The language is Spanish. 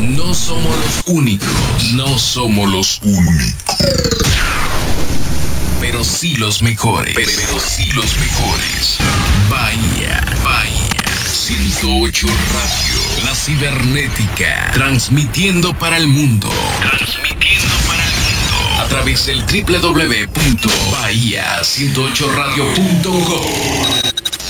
No somos los únicos. No somos los únicos. Pero sí los mejores. Pero sí los mejores. Bahía 108 Radio. La cibernética. Transmitiendo para el mundo. A través del www.bahia108radio.com.